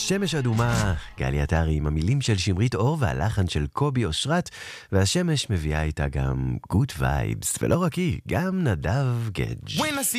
שמש אדומה, גלי עטרי עם המילים של שמרית אור והלחן של קובי אושרת, והשמש מביאה איתה גם גוד וייבס, ולא רק היא, גם נדב גדג'.